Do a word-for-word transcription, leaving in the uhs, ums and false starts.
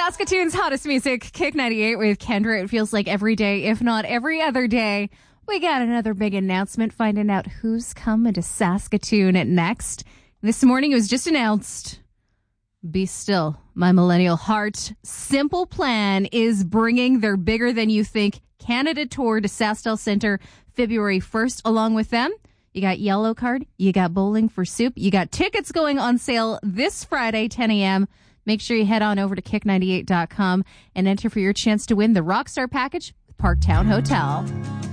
Saskatoon's hottest music, Kick ninety-eight with Kendra. It feels like every day, if not every other day, we got another big announcement finding out who's coming to Saskatoon at next. This morning it was just announced. Be still, my millennial heart. Simple Plan is bringing their Bigger Than You Think Canada tour to SaskTel Centre February first. Along with them, you got Yellow Card, you got Bowling for Soup, you got tickets going on sale this Friday, ten a.m. Make sure you head on over to kick ninety-eight dot com and enter for your chance to win the Rockstar package with Parktown Hotel.